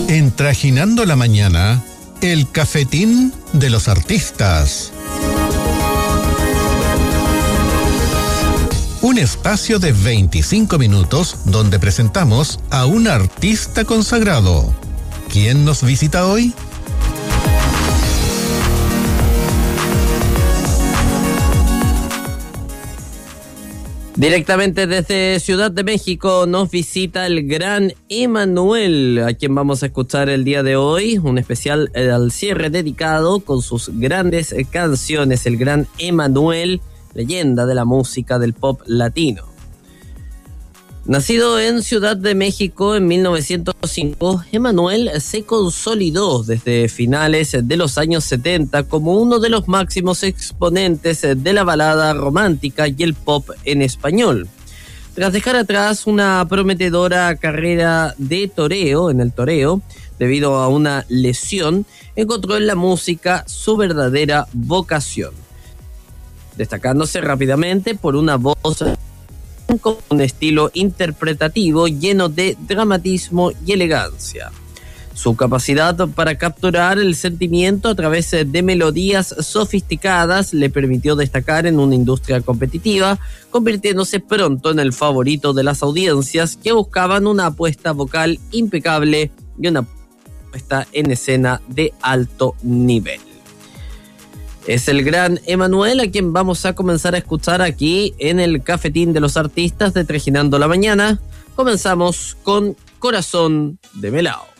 En Trajinando la Mañana, el cafetín de los artistas. Un espacio de 25 minutos donde presentamos a un artista consagrado. ¿Quién nos visita hoy? Directamente desde Ciudad de México nos visita el gran Emmanuel, a quien vamos a escuchar el día de hoy, un especial al cierre dedicado con sus grandes canciones, el gran Emmanuel, leyenda de la música del pop latino. Nacido en Ciudad de México en 1905, Emmanuel se consolidó desde finales de los años 70 como uno de los máximos exponentes de la balada romántica y el pop en español. Tras dejar atrás una prometedora carrera de toreo, debido a una lesión, encontró en la música su verdadera vocación, destacándose rápidamente por una voz con un estilo interpretativo lleno de dramatismo y elegancia. Su capacidad para capturar el sentimiento a través de melodías sofisticadas le permitió destacar en una industria competitiva, convirtiéndose pronto en el favorito de las audiencias que buscaban una apuesta vocal impecable y una puesta en escena de alto nivel. Es el gran Emmanuel a quien vamos a comenzar a escuchar aquí en el Cafetín de los Artistas de Trajinando la Mañana. Comenzamos con Corazón de Melao.